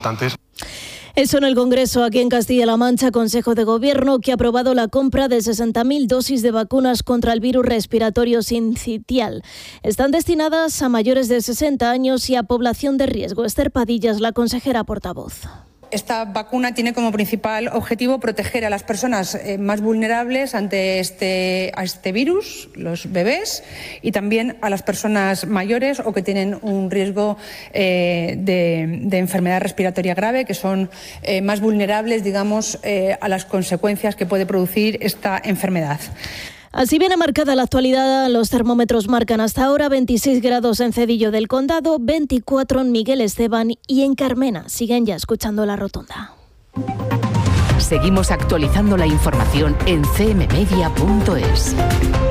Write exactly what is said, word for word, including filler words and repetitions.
Eso en el Congreso, aquí en Castilla-La Mancha, Consejo de Gobierno que ha aprobado la compra de sesenta mil dosis de vacunas contra el virus respiratorio sincitial. Están destinadas a mayores de sesenta años y a población de riesgo. Esther Padillas, la consejera portavoz. Esta vacuna tiene como principal objetivo proteger a las personas más vulnerables ante este, a este virus, los bebés, y también a las personas mayores o que tienen un riesgo eh, de, de enfermedad respiratoria grave, que son eh, más vulnerables, digamos, eh, a las consecuencias que puede producir esta enfermedad. Así viene marcada la actualidad. Los termómetros marcan hasta ahora veintiséis grados en Cedillo del Condado, veinticuatro en Miguel Esteban y en Carmena. Siguen ya escuchando La Rotonda. Seguimos actualizando la información en c m media punto es.